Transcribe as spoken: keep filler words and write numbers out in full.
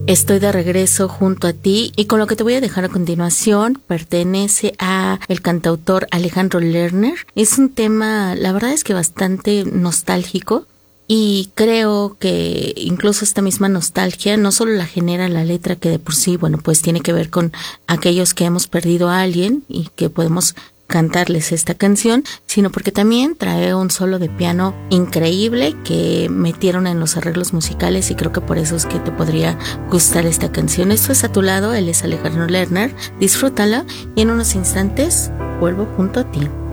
Estoy de regreso junto a ti y con lo que te voy a dejar a continuación pertenece a el cantautor Alejandro Lerner. Es un tema, la verdad es que bastante nostálgico y creo que incluso esta misma nostalgia no solo la genera la letra, que de por sí, bueno, pues tiene que ver con aquellos que hemos perdido a alguien y que podemos cantarles esta canción, sino porque también trae un solo de piano increíble que metieron en los arreglos musicales y creo que por eso es que te podría gustar esta canción. Esto es A Tu Lado, él es Alejandro Lerner, disfrútala y en unos instantes vuelvo junto a ti.